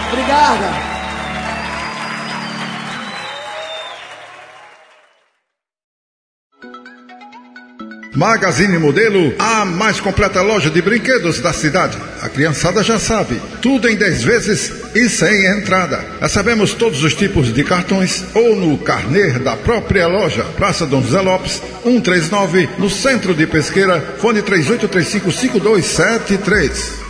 Obrigada. Magazine Modelo, a mais completa loja de brinquedos da cidade. A criançada já sabe, tudo em 10 vezes e sem entrada. Recebemos todos os tipos de cartões ou no carnê da própria loja. Praça Dom José Lopes, 139, no centro de Pesqueira, fone 38355273.